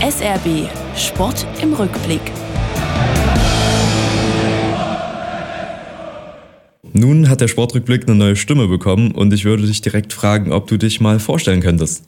SRB Sport im Rückblick. Nun hat der Sportrückblick eine neue Stimme bekommen und ich würde dich direkt fragen, ob du dich mal vorstellen könntest.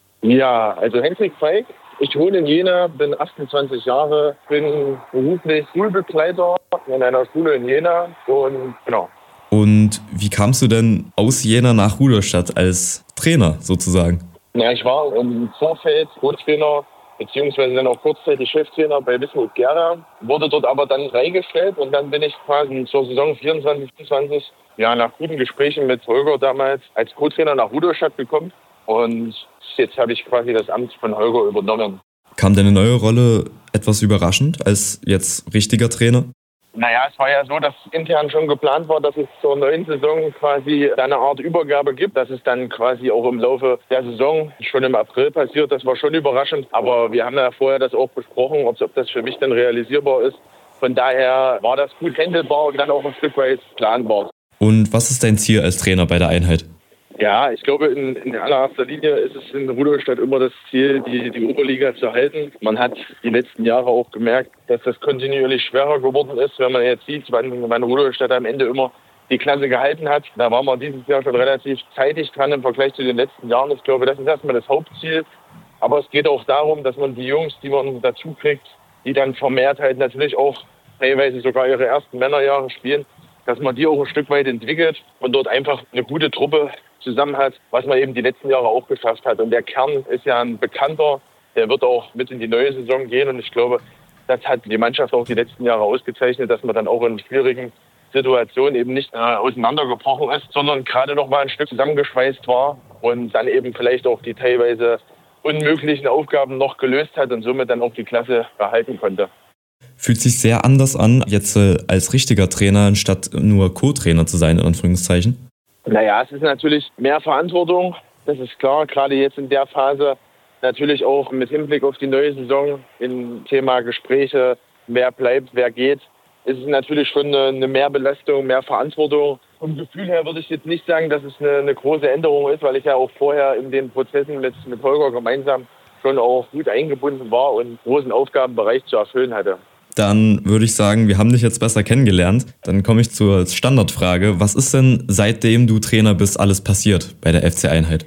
Ja, also Hendrik Feig. Ich wohne in Jena, bin 28 Jahre, bin beruflich Schulbegleiter in einer Schule in Jena und genau. Und wie kamst du denn aus Jena nach Rudolstadt als Trainer sozusagen? Ja, ich war im Vorfeld Co-Trainer beziehungsweise dann auch kurzzeitig Cheftrainer bei Wismut Gera, wurde dort aber dann freigestellt und dann bin ich quasi zur Saison 24/25 nach guten Gesprächen mit Holger damals als Co-Trainer nach Rudolstadt gekommen und jetzt habe ich quasi das Amt von Holger übernommen. Kam deine neue Rolle etwas überraschend als jetzt richtiger Trainer? Naja, es war ja so, dass intern schon geplant war, dass es zur neuen Saison quasi eine Art Übergabe gibt. Das ist dann quasi auch im Laufe der Saison schon im April passiert. Das war schon überraschend. Aber wir haben ja vorher das auch besprochen, ob das für mich dann realisierbar ist. Von daher war das gut handelbar und dann auch ein Stück weit planbar. Und was ist dein Ziel als Trainer bei der Einheit? Ja, ich glaube, in allererster Linie ist es in Rudolstadt immer das Ziel, die Oberliga zu halten. Man hat die letzten Jahre auch gemerkt, dass das kontinuierlich schwerer geworden ist, wenn man jetzt sieht, wann Rudolstadt am Ende immer die Klasse gehalten hat. Da waren wir dieses Jahr schon relativ zeitig dran im Vergleich zu den letzten Jahren. Ich glaube, das ist erstmal das Hauptziel. Aber es geht auch darum, dass man die Jungs, die man dazu kriegt, die dann vermehrt halt natürlich auch teilweise sogar ihre ersten Männerjahre spielen, dass man die auch ein Stück weit entwickelt und dort einfach eine gute Truppe zusammen hat, was man eben die letzten Jahre auch geschafft hat. Und der Kern ist ja ein Bekannter, der wird auch mit in die neue Saison gehen. Und ich glaube, das hat die Mannschaft auch die letzten Jahre ausgezeichnet, dass man dann auch in schwierigen Situationen eben nicht auseinandergebrochen ist, sondern gerade noch mal ein Stück zusammengeschweißt war und dann eben vielleicht auch die teilweise unmöglichen Aufgaben noch gelöst hat und somit dann auch die Klasse erhalten konnte. Fühlt sich sehr anders an, jetzt als richtiger Trainer, anstatt nur Co-Trainer zu sein, in Anführungszeichen? Naja, es ist natürlich mehr Verantwortung, das ist klar, gerade jetzt in der Phase. Natürlich auch mit Hinblick auf die neue Saison im Thema Gespräche, wer bleibt, wer geht, ist es natürlich schon eine Mehrbelastung, mehr Verantwortung. Vom Gefühl her würde ich jetzt nicht sagen, dass es eine große Änderung ist, weil ich ja auch vorher in den Prozessen mit Holger gemeinsam schon auch gut eingebunden war und einen großen Aufgabenbereich zu erfüllen hatte. Dann würde ich sagen, wir haben dich jetzt besser kennengelernt. Dann komme ich zur Standardfrage. Was ist denn, seitdem du Trainer bist, alles passiert bei der FC-Einheit?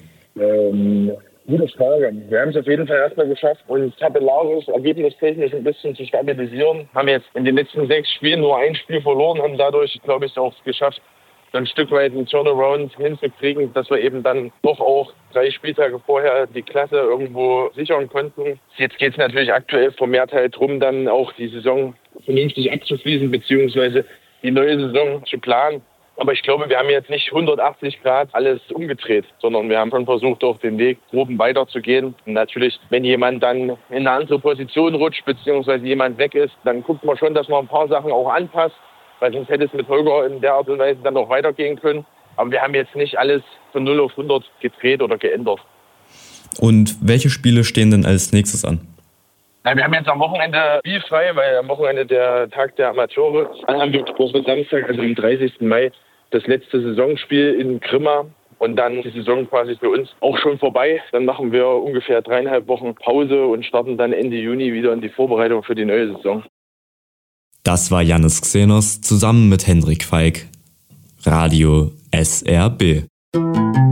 Gute Frage. Wir haben es auf jeden Fall erstmal geschafft, uns tabellarisch, ergebnistechnisch ein bisschen zu stabilisieren. Haben jetzt in den letzten 6 Spielen nur ein Spiel verloren, haben dadurch, glaube ich, auch geschafft, ein Stück weit einen Turnaround hinzukriegen, dass wir eben dann doch auch 3 Spieltage vorher die Klasse irgendwo sichern konnten. Jetzt geht es natürlich aktuell vermehrt halt darum, dann auch die Saison vernünftig abzuschließen, beziehungsweise die neue Saison zu planen. Aber ich glaube, wir haben jetzt nicht 180 Grad alles umgedreht, sondern wir haben schon versucht, auf den Weg groben weiterzugehen. Und natürlich, wenn jemand dann in eine andere Position rutscht, beziehungsweise jemand weg ist, dann guckt man schon, dass man ein paar Sachen auch anpasst, weil sonst hätte es mit Holger in der Art und Weise dann noch weitergehen können. Aber wir haben jetzt nicht alles von 0 auf 100 gedreht oder geändert. Und welche Spiele stehen denn als nächstes an? Na, wir haben jetzt am Wochenende spielfrei, weil am Wochenende der Tag der Amateure. Dann haben wir Woche Samstag, also am 30. Mai, das letzte Saisonspiel in Grimma. Und dann ist die Saison quasi für uns auch schon vorbei. Dann machen wir ungefähr 3,5 Wochen Pause und starten dann Ende Juni wieder in die Vorbereitung für die neue Saison. Das war Jannis Xenos zusammen mit Hendrik Feig. Radio SRB.